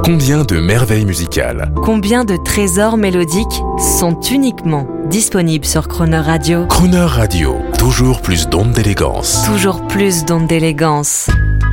Combien de merveilles musicales, Combien de trésors mélodiques sont uniquement disponibles sur Croner Radio? Croner Radio, toujours plus d'ondes d'élégance. Toujours plus d'ondes d'élégance.